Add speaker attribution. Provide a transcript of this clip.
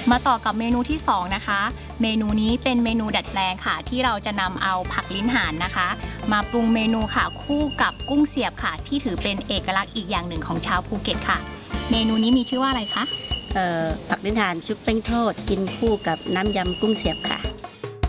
Speaker 1: มาต่อกับเมนูที่2นะคะเมนูนี้เป็นเมนูดัดแปลงค่ะที่เราจะนำเอาผักลิ้นห่านนะคะมาปรุงเมนูค่ะคู่กับกุ้งเสียบค่ะที่ถือเป็นเอกลักษณ์อีกอย่างหนึ่งของชาวภูเก็ตค่ะเมนูนี้มีชื่อว่าอะไรคะ
Speaker 2: ผักลิ้นห่านชุบแป้งทอดกินคู่กับน้ำยำกุ้งเสียบค่ะ